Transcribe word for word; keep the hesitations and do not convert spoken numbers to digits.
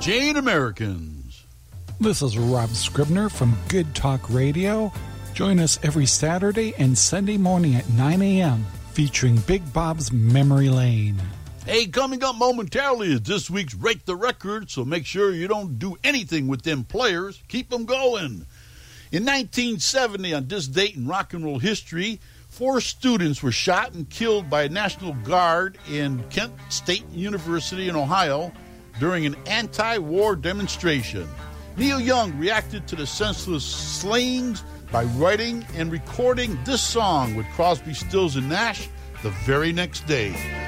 Jane Americans. This is Rob Scribner from Good Talk Radio. Join us every Saturday and Sunday morning at nine a.m. featuring Big Bob's Memory Lane. Hey, coming up momentarily is this week's Rate the Record, so make sure you don't do anything with them players. Keep them going. In nineteen seventy, on this date in rock and roll history, four students were shot and killed by a National Guard in Kent State University in Ohio during an anti-war demonstration. Neil Young reacted to the senseless slayings by writing and recording this song with Crosby, Stills, and Nash the very next day.